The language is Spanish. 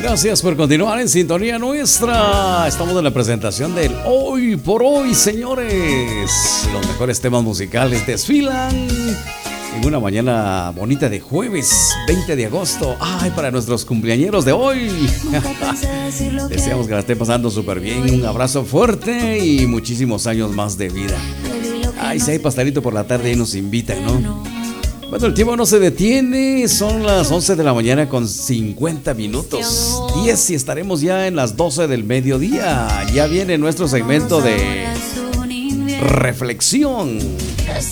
Gracias por continuar en sintonía nuestra. Estamos en la presentación del Hoy por Hoy, señores. Los mejores temas musicales desfilan en una mañana bonita de jueves 20 de agosto. Ay, para nuestros cumpleañeros de hoy. Deseamos que la estén pasando súper bien. Un abrazo fuerte y muchísimos años más de vida. Ay, si hay pastelito por la tarde y nos invitan, ¿no? Bueno, el tiempo no se detiene, son las 11 de la mañana con 50 minutos, 10 y estaremos ya en las 12 del mediodía. Ya viene nuestro segmento de reflexión.